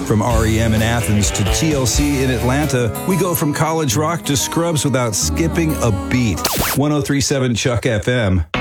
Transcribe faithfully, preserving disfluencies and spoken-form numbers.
From R E M in Athens to T L C in Atlanta, we go from college rock to Scrubs without skipping a beat. ten thirty-seven Chuck F M.